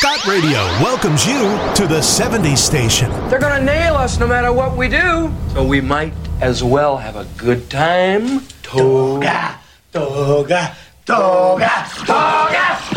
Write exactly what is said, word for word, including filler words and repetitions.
Scott Radio welcomes you to the seventies station. They're gonna nail us no matter what we do, so we might as well have a good time. Toga, toga, toga, toga.